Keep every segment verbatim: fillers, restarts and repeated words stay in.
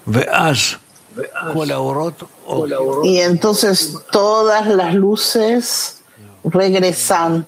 Y entonces todas las luces regresan,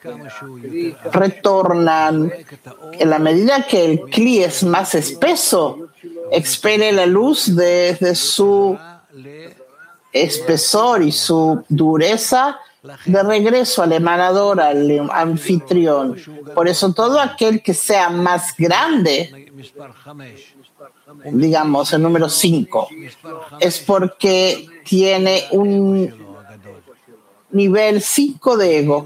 retornan. En la medida que el cli es más espeso, expele la luz desde su espesor y su dureza de regreso al emanador, al anfitrión. Por eso todo aquel que sea más grande, digamos el número cinco, es porque tiene un nivel cinco de ego.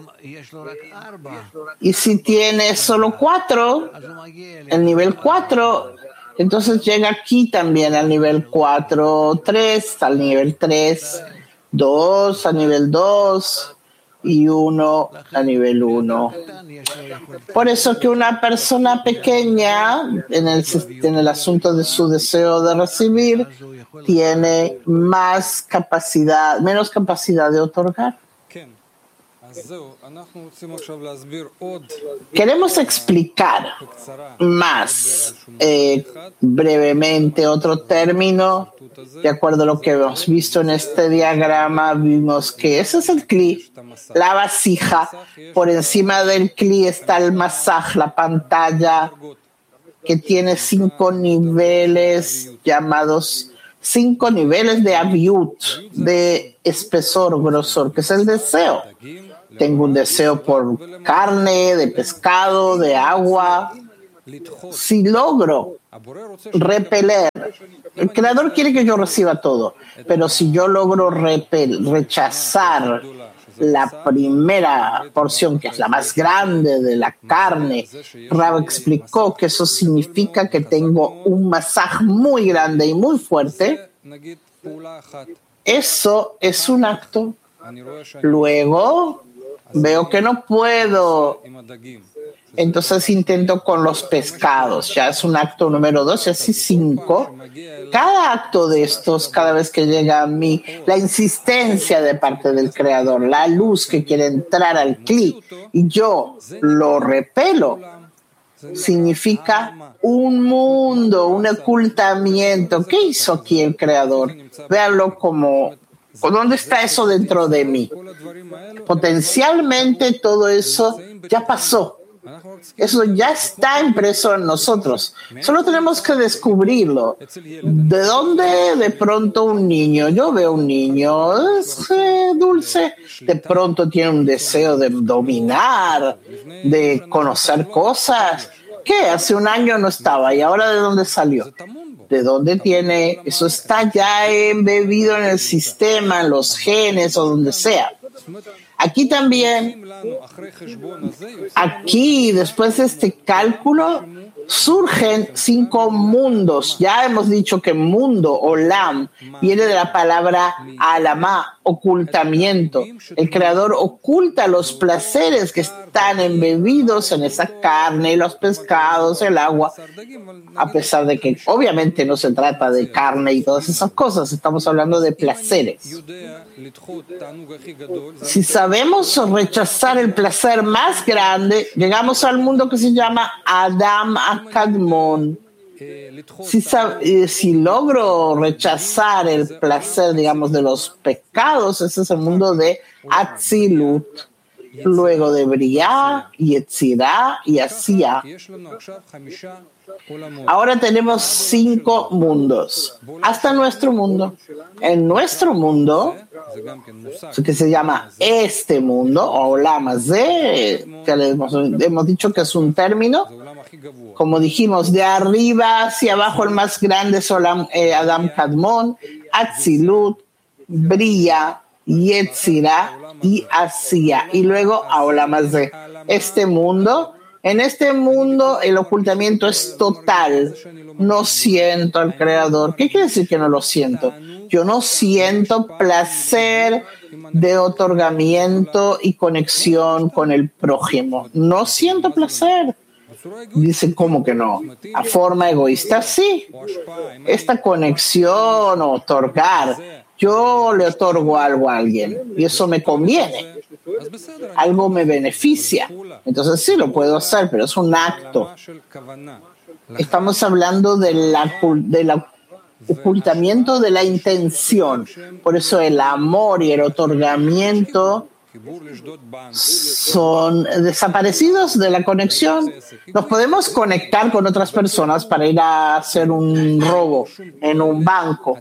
Y si tiene solo cuatro, el nivel cuatro, entonces llega aquí también al nivel cuatro, tres, al nivel tres, dos al nivel dos y uno a nivel uno. Por eso que una persona pequeña en el, en el asunto de su deseo de recibir tiene más capacidad, menos capacidad de otorgar. Queremos explicar más eh, brevemente otro término. De acuerdo a lo que hemos visto en este diagrama, vimos que ese es el cli, la vasija. Por encima del cli está el masaj, la pantalla, que tiene cinco niveles llamados cinco niveles de aviut, de espesor, grosor, que es el deseo. Tengo un deseo por carne, de pescado, de agua. Si logro repeler, el creador quiere que yo reciba todo, pero si yo logro repel, rechazar la primera porción, que es la más grande de la carne, Rab explicó que eso significa que tengo un masaj muy grande y muy fuerte. Eso es un acto. Luego veo que no puedo, entonces intento con los pescados, ya es un acto número dos, y así cinco. Cada acto de estos, cada vez que llega a mí, la insistencia de parte del creador, la luz que quiere entrar al cli, y yo lo repelo, significa un mundo, un ocultamiento. ¿Qué hizo aquí el creador? Véanlo como, ¿dónde está eso dentro de mí? Potencialmente todo eso ya pasó. Eso ya está impreso en nosotros. Solo tenemos que descubrirlo. ¿De dónde de pronto un niño? Yo veo un niño, es eh, dulce, de pronto tiene un deseo de dominar, de conocer cosas. ¿Qué? Hace un año no estaba, ¿y ahora de dónde salió? ¿De dónde tiene? Eso está ya embebido en el sistema, en los genes o donde sea. Aquí también, aquí después de este cálculo, surgen cinco mundos. Ya hemos dicho que mundo, olam, viene de la palabra alamá, ocultamiento. El creador oculta los placeres que están embebidos en esa carne, los pescados, el agua, a pesar de que obviamente no se trata de carne y todas esas cosas, estamos hablando de placeres. Si sabemos rechazar el placer más grande, llegamos al mundo que se llama Adam Akadmon. Si, si logro rechazar el placer, digamos, de los pecados, ese es el mundo de Atzilut. Luego de Briá, Yetzirá y Asía. Ahora tenemos cinco mundos, hasta nuestro mundo. En nuestro mundo, que se llama este mundo, o Olam Hazé, que hemos, hemos dicho que es un término, como dijimos, de arriba hacia abajo el más grande es Olam, eh, Adam Kadmon, Atzilut, Briá, Yetzirá y Asía, y luego a Olam Hazé. Este mundo, en este mundo el ocultamiento es total. No siento al creador. ¿Qué quiere decir que no lo siento? Yo no siento placer de otorgamiento y conexión con el prójimo. No siento placer. Dicen, ¿cómo que no? A forma egoísta, sí. Esta conexión o otorgar, yo le otorgo algo a alguien y eso me conviene, algo me beneficia, entonces sí lo puedo hacer, pero es un acto. Estamos hablando de la, de la ocultamiento de la intención. Por eso el amor y el otorgamiento son desaparecidos de la conexión. Nos podemos conectar con otras personas para ir a hacer un robo en un banco,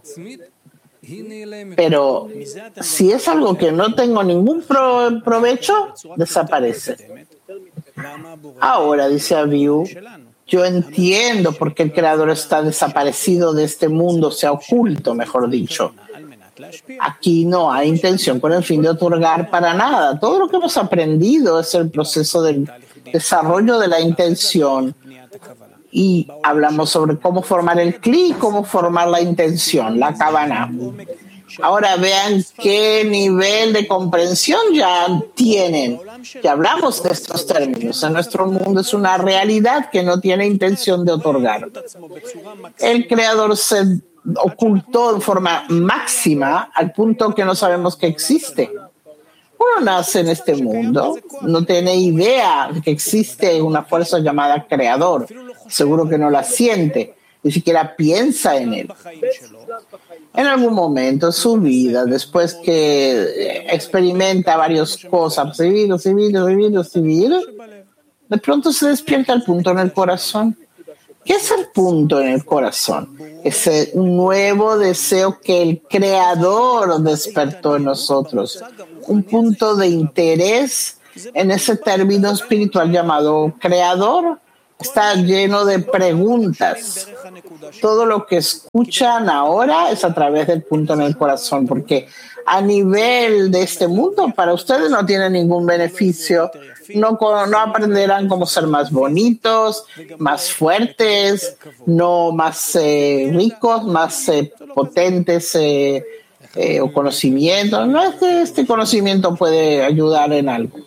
pero si es algo que no tengo ningún pro- provecho, desaparece. Ahora, dice Abihu, yo entiendo por qué el Creador está desaparecido de este mundo, se ha oculto, mejor dicho. Aquí no hay intención con el fin de otorgar para nada. Todo lo que hemos aprendido es el proceso del desarrollo de la intención. Y hablamos sobre cómo formar el cli, cómo formar la intención, la kavaná. Ahora vean qué nivel de comprensión ya tienen. Ya hablamos de estos términos. En nuestro mundo es una realidad que no tiene intención de otorgar. El Creador se ocultó en forma máxima al punto que no sabemos que existe. Uno nace en este mundo, no tiene idea de que existe una fuerza llamada Creador. Seguro que no la siente, ni siquiera piensa en él. En algún momento de su vida, después que experimenta varias cosas, recibir, recibir, recibir, recibir, de pronto se despierta el punto en el corazón. ¿Qué es el punto en el corazón? Es un nuevo deseo que el Creador despertó en nosotros. Un punto de interés en ese término espiritual llamado Creador. Está lleno de preguntas. Todo lo que escuchan ahora es a través del punto en el corazón, porque a nivel de este mundo, para ustedes no tiene ningún beneficio. No, no aprenderán cómo ser más bonitos, más fuertes, no más eh, ricos, más eh, potentes eh, eh, o conocimientos. No es que este conocimiento puede ayudar en algo.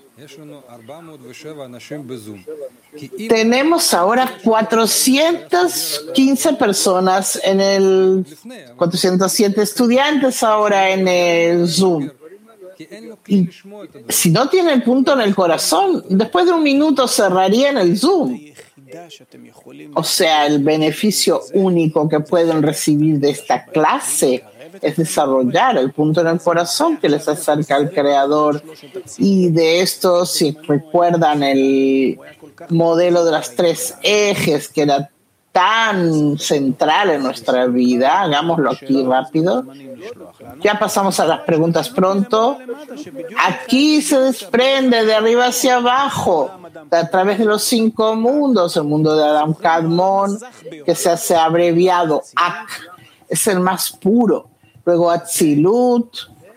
Tenemos ahora cuatrocientas quince personas en el, cuatrocientos siete estudiantes ahora en el Zoom. Y si no tiene el punto en el corazón, después de un minuto cerrarían el Zoom. O sea, el beneficio único que pueden recibir de esta clase es desarrollar el punto en el corazón que les acerca al Creador. Y de esto, si recuerdan el modelo de las tres ejes que era tan central en nuestra vida, hagámoslo aquí rápido. Ya pasamos a las preguntas pronto. Aquí se desprende de arriba hacia abajo, a través de los cinco mundos, el mundo de Adam Kadmon, que se hace abreviado A K, es el más puro. Luego Atzilut,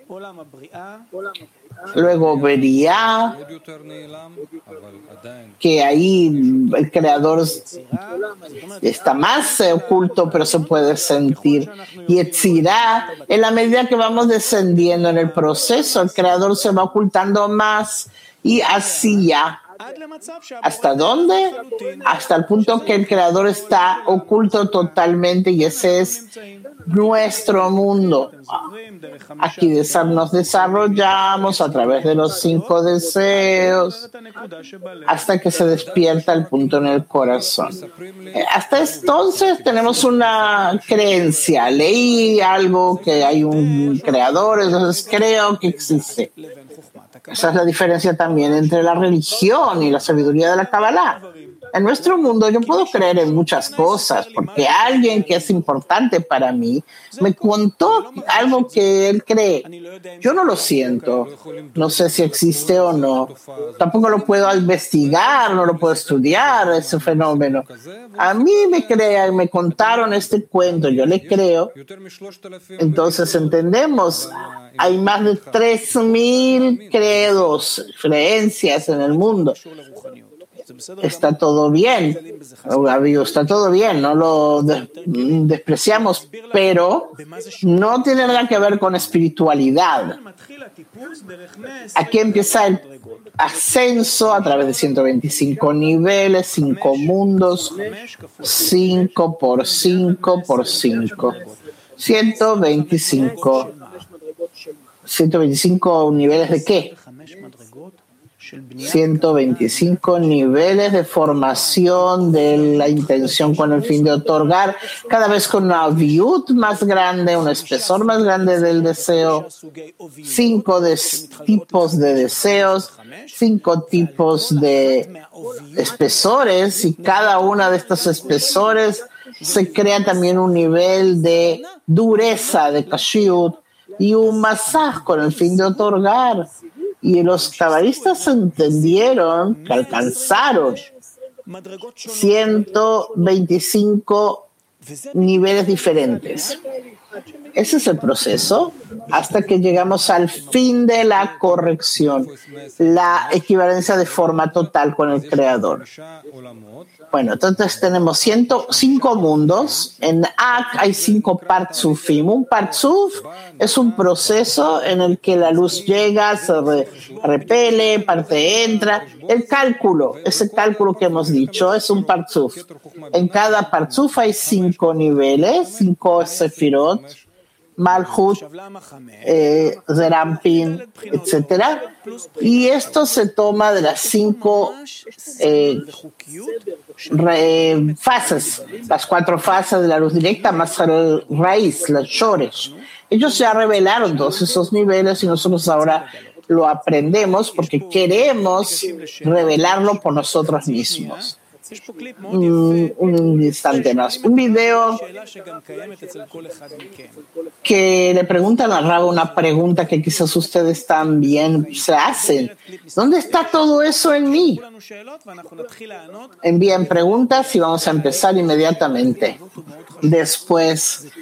luego Beriah, que ahí el Creador está más oculto, pero se puede sentir. Y Yetzirah, en la medida que vamos descendiendo en el proceso, el Creador se va ocultando más y así ya. ¿Hasta dónde? Hasta el punto que el Creador está oculto totalmente y ese es nuestro mundo. Aquí nos desarrollamos a través de los cinco deseos hasta que se despierta el punto en el corazón. Hasta entonces tenemos una creencia. Leí algo que hay un creador, entonces creo que existe. Esa es la diferencia también entre la religión y la sabiduría de la Kabbalah. En nuestro mundo yo puedo creer en muchas cosas porque alguien que es importante para mí me contó algo que él cree. Yo no lo siento, no sé si existe o no. Tampoco lo puedo investigar, no lo puedo estudiar, ese fenómeno. A mí me crean, me contaron este cuento, yo le creo. Entonces entendemos, hay más de tres mil credos, creencias en el mundo. Está todo bien, está todo bien, no lo des- despreciamos, pero no tiene nada que ver con espiritualidad. Aquí empieza el ascenso a través de ciento veinticinco niveles, cinco mundos, cinco por cinco por cinco. ciento veinticinco. ¿ciento veinticinco niveles de qué? ciento veinticinco niveles de formación de la intención con el fin de otorgar, cada vez con una viud más grande, un espesor más grande del deseo, cinco de, tipos de deseos, cinco tipos de espesores, y cada uno de estos espesores se crea también un nivel de dureza, de kashiut, y un masaj con el fin de otorgar. Y los cabalistas entendieron que alcanzaron ciento veinticinco niveles diferentes. Ese es el proceso hasta que llegamos al fin de la corrección, la equivalencia de forma total con el Creador. Bueno, entonces tenemos ciento cinco mundos. En Ak hay cinco partzufim. Un partzuf es un proceso en el que la luz llega, se re, repele, parte entra. El cálculo, ese cálculo que hemos dicho, es un partzuf. En cada partzuf hay cinco niveles, cinco sefirot, Malhut, eh, Zerampin, etcétera. Y esto se toma de las cinco eh, re, fases, las cuatro fases de la luz directa, más el raíz, las shores. Ellos ya revelaron todos esos niveles y nosotros ahora lo aprendemos porque queremos revelarlo por nosotros mismos. Un, un instante más. Un video que le preguntan a Rab una pregunta que quizás ustedes también se hacen. ¿Dónde está todo eso en mí? Envíen preguntas y vamos a empezar inmediatamente. Después